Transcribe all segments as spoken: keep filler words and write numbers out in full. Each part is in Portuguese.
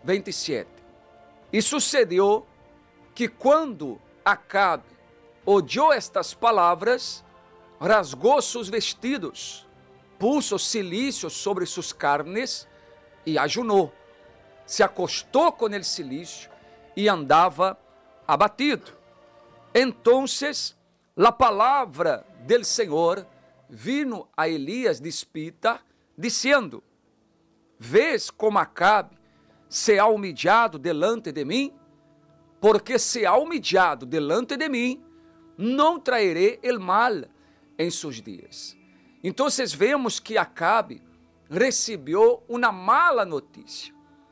vinte e sete. E sucedeu que quando Acabe ouviu estas palavras, rasgou seus vestidos, puso cilício sobre suas carnes e ajunou. Se acostou com el cilício e andava abatido. Entonces, a palavra del Senhor vino a Elias de Spita, dizendo: Vês como Acabe se ha humilhado delante de mim? Porque se ha humilhado delante de mim, não traerei el mal em seus dias. Então, vemos que Acabe recebeu uma mala notícia.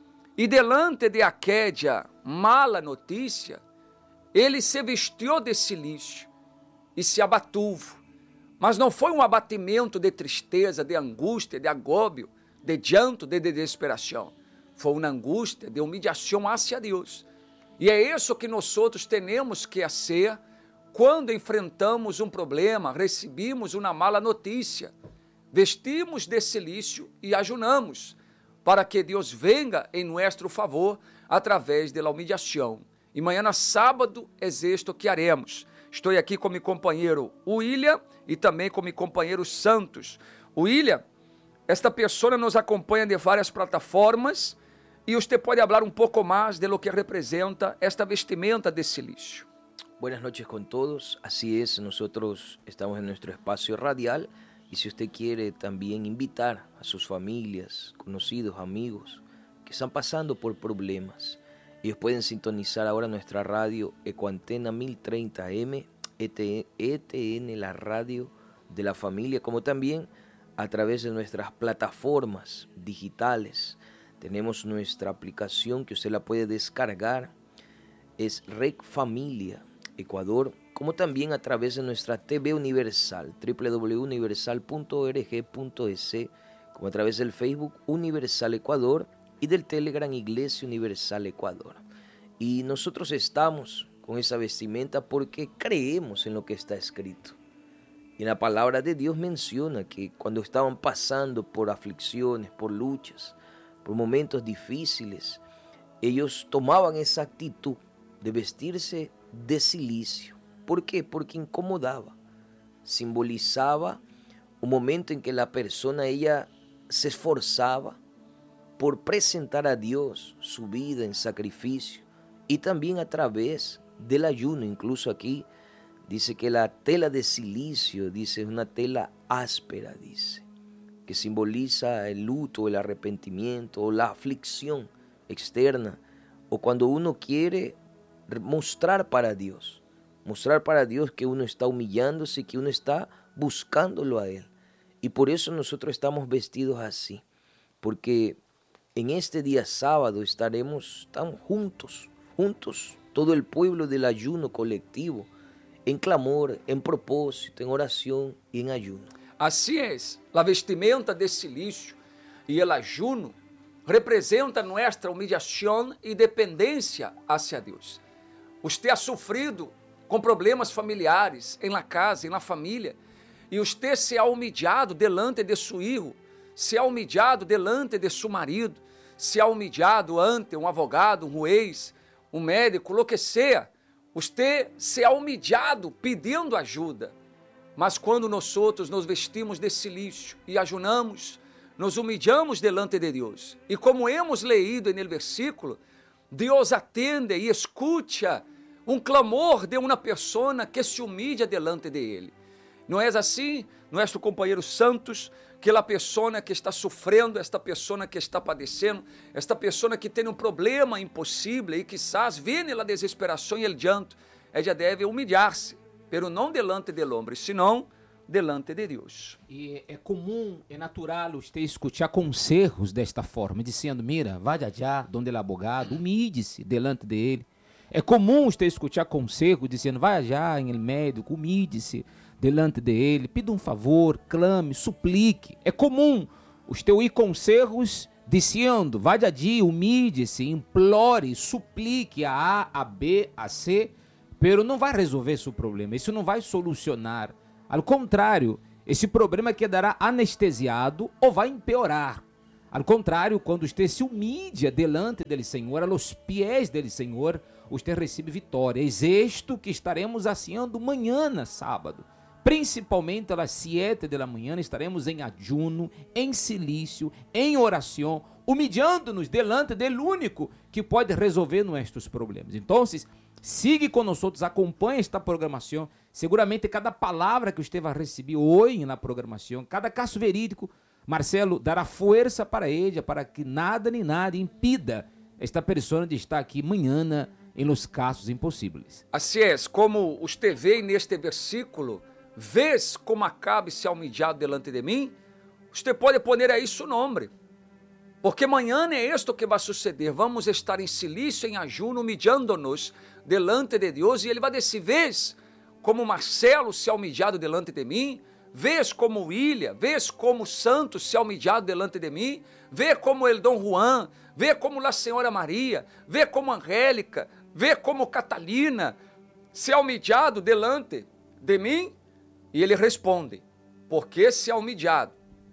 E delante de aquela mala notícia, ele se vestiu de cilício e se abatuvo. Mas não foi um abatimento de tristeza, de angústia, de agóbio, de llanto, de desesperação. Foi uma angústia de humilhação hacia Deus. E é isso que nós outros temos que fazer quando enfrentamos um problema, recebemos uma mala notícia. Vestimos de cilício e ajunamos, para que Deus venga em nosso favor através da humilhação. E amanhã, sábado, é isto que haremos. Estou aqui com meu companheiro William e também com meu companheiro Santos. William, esta pessoa nos acompanha de várias plataformas e você pode falar um pouco mais de lo que representa esta vestimenta de cilício. Buenas noches con todos, así es, nosotros estamos en nuestro espacio radial y si usted quiere también invitar a sus familias, conocidos, amigos que están pasando por problemas, ellos pueden sintonizar ahora nuestra radio Ecoantena mil treinta M, E T N, la radio de la familia, como también a través de nuestras plataformas digitales. Tenemos nuestra aplicación que usted la puede descargar, es Rec Familia Ecuador, como también a través de nuestra T V Universal, doble u doble u doble u punto universal punto org punto es, como a través del Facebook Universal Ecuador y del Telegram Iglesia Universal Ecuador. Y nosotros estamos con esa vestimenta porque creemos en lo que está escrito. Y la palabra de Dios menciona que cuando estaban pasando por aflicciones, por luchas, por momentos difíciles, ellos tomaban esa actitud de vestirse de cilicio. ¿Por qué? Porque incomodaba, simbolizaba un momento en que la persona ella se esforzaba por presentar a Dios su vida en sacrificio y también a través del ayuno. Incluso aquí dice que la tela de cilicio, dice, es una tela áspera, dice, que simboliza el luto, el arrepentimiento o la aflicción externa, o cuando uno quiere mostrar para Dios, mostrar para Dios que uno está humillándose, que uno está buscándolo a Él. Y por eso nosotros estamos vestidos así, porque en este día sábado estaremos estamos juntos, juntos, todo el pueblo del ayuno colectivo, en clamor, en propósito, en oración y en ayuno. Assim é, a vestimenta de cilício e o ajuno representa nossa humilhação e dependência hacia Deus. Você ha sofrido com problemas familiares, em la casa, em la família, e você se ha humilhado delante de seu filho, se ha humilhado delante de seu marido, se ha humilhado ante um advogado, um juiz, um médico, lo que seja. Você se ha humilhado pedindo ajuda. Mas quando nós outros nos vestimos de cilício e ajunamos, nos humilhamos delante de Deus. E como hemos leído no versículo, Deus atende e escuta um clamor de uma pessoa que se humilha delante de Ele. Não é assim, nosso companheiro Santos, que a pessoa que está sofrendo, esta pessoa que está padecendo, esta pessoa que tem um problema impossível e quizás vê na desesperação e o llanto, ela deve humilhar-se, pero não delante del hombre, senão delante de Deus. E é comum, é natural você escutar conselhos desta forma, dizendo, mira, vaya allá, donde el abogado, humilhe-se delante dele. É comum você escutar conselhos dizendo, vai allá em el médico, humilhe-se delante dele, pida um favor, clame, suplique. É comum você ouvir conselhos dizendo, vá allí, humilhe-se, implore, suplique a A, a B, a C, pero não vai resolver seu problema, isso não vai solucionar. Ao contrário, esse problema quedará anestesiado ou vai empeorar. Al contrário, quando você se humilha delante dele Senhor, a los pies dele Senhor, você recebe vitória. É isto que estaremos haciendo amanhã, sábado. Principalmente às sete da manhã estaremos em ajuno, em silício, em oração, humilhando-nos delante dele único que pode resolver nossos problemas. Então, siga conosco, acompanhe esta programação. Seguramente cada palavra que você vai receber hoje na programação, cada caso verídico, Marcelo dará força para ella, para que nada nem nada impida esta pessoa de estar aqui amanhã em los casos impossíveis. Assim é, como você vê neste versículo, vês como Acabe se ha humilhado delante de mim, você pode pôr aí seu nome, porque amanhã é isto que vai suceder. Vamos estar em silício, em ajuno, humilhando-nos delante de Deus, e ele vai dizer, vês como Marcelo se ha humilhado delante de mim, vês como William, vês como Santos se ha humilhado delante de mim, vê como el Dom Juan, vê como a Senhora Maria, vê como Angélica, vê como Catalina se ha humilhado delante de mim. E ele responde, porque se ha humilhado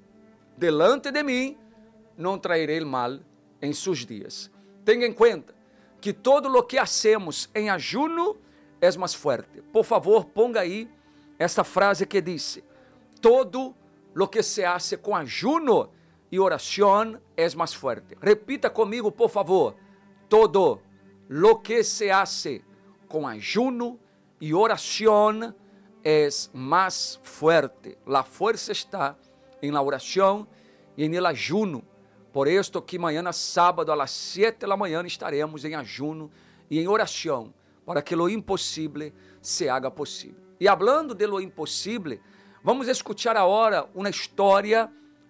delante de mim, não trairei mal em seus dias. Tenha em conta que todo lo que hacemos em ajuno é mais forte. Por favor, ponga aí essa frase que diz, todo lo que se hace com ajuno e oração é mais forte. Repita comigo, por favor, todo lo que se hace com ajuno e oração es más fuerte. La fuerza está en la oración y en el ayuno. Por esto que mañana sábado a las siete de la mañana estaremos en ayuno y en oración para que lo imposible se haga posible. Y hablando de lo imposible, vamos a escuchar ahora una historia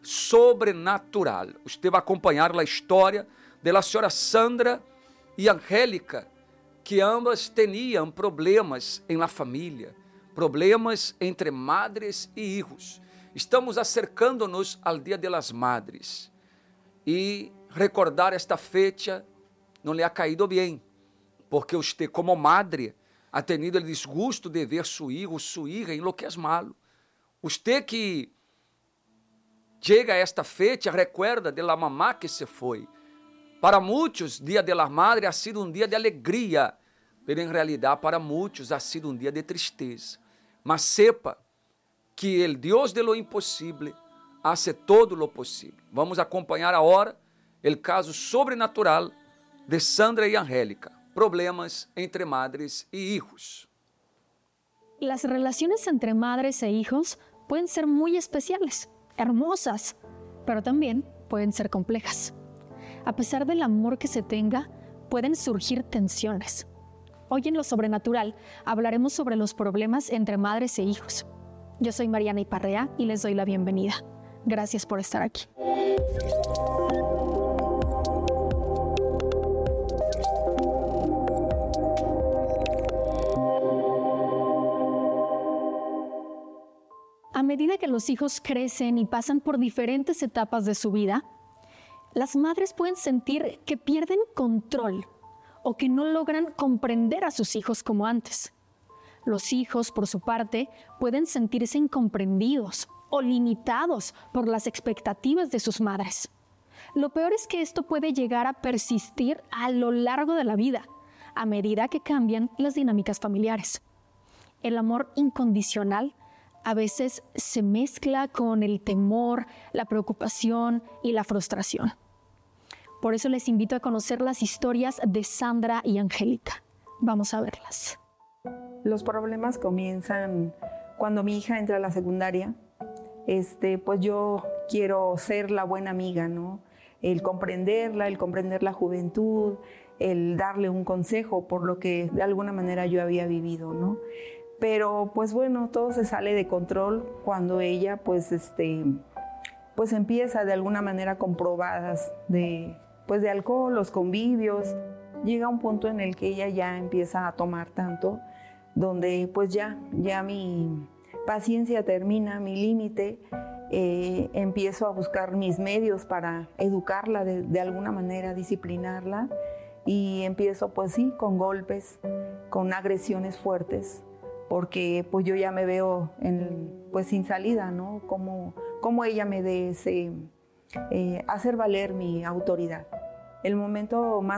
sobrenatural. Usted va a acompañar la historia de la señora Sandra y Angélica, que ambas tenían problemas en la familia. Problemas entre madres e hijos. Estamos acercando-nos ao Dia de las Madres e recordar esta fecha não lhe ha caído bem, porque você, como madre, ha tenido o desgosto de ver seu hijo, sua hija em lo que é malo. Você que chega a esta fecha recuerda de la mamá que se foi. Para muitos, Dia de las Madres ha sido um dia de alegria, mas em realidade para muitos ha sido um dia de tristeza. Mas sepa que o Deus de lo impossível hace todo lo possível. Vamos acompanhar agora o caso sobrenatural de Sandra e Angélica. Problemas entre madres e hijos. Las relaciones entre madres e hijos pueden ser muy especiales, hermosas, pero también pueden ser complejas. A pesar del amor que se tenga, pueden surgir tensiones. Hoy en Lo Sobrenatural hablaremos sobre los problemas entre madres e hijos. Yo soy Mariana Iparrea y les doy la bienvenida. Gracias por estar aquí. A medida que los hijos crecen y pasan por diferentes etapas de su vida, las madres pueden sentir que pierden control o que no logran comprender a sus hijos como antes. Los hijos, por su parte, pueden sentirse incomprendidos o limitados por las expectativas de sus madres. Lo peor es que esto puede llegar a persistir a lo largo de la vida, a medida que cambian las dinámicas familiares. El amor incondicional a veces se mezcla con el temor, la preocupación y la frustración. Por eso les invito a conocer las historias de Sandra y Angélica. Vamos a verlas. Los problemas comienzan cuando mi hija entra a la secundaria. Este, pues yo quiero ser la buena amiga, ¿no? El comprenderla, el comprender la juventud, el darle un consejo por lo que de alguna manera yo había vivido, ¿no? Pero pues bueno, todo se sale de control cuando ella pues, este, pues empieza de alguna manera con probadas de, pues de alcohol, los convivios. Llega un punto en el que ella ya empieza a tomar tanto, donde pues ya, ya mi paciencia termina, mi límite. Eh, empiezo a buscar mis medios para educarla de, de alguna manera, disciplinarla, y empiezo pues sí, con golpes, con agresiones fuertes, porque pues yo ya me veo en, pues sin salida, ¿no? Como, como ella me dé ese, eh, hacer valer mi autoridad. El momento más